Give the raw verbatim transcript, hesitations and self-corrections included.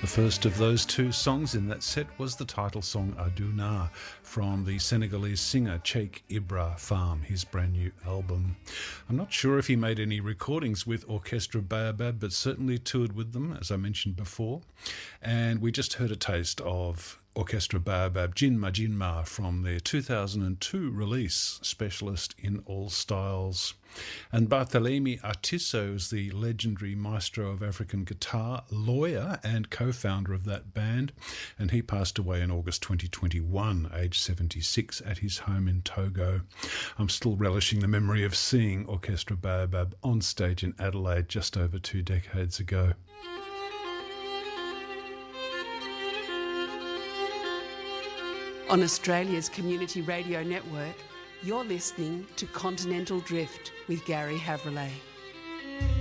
The first of those two songs in that set was the title song Aduna from the Senegalese singer Cheikh Ibra Farm, his brand new album. I'm not sure if he made any recordings with Orchestra Baobab, but certainly toured with them, as I mentioned before. And we just heard a taste of Orchestra Baobab, Jinma Jinma, from their two thousand two release, Specialist in All Styles. And Barthelemy Artiso is the legendary maestro of African guitar, lawyer and co-founder of that band, and he passed away in August twenty twenty-one, aged seventy-six, at his home in Togo. I'm still relishing the memory of seeing Orchestra Baobab on stage in Adelaide just over two decades ago. On Australia's Community Radio Network, you're listening to Continental Drift with Gary Havrillay.